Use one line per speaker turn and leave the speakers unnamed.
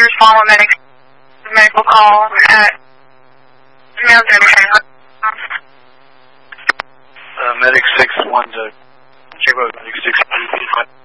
respond on medical call at
Medic 6 1 to check with Medic 6.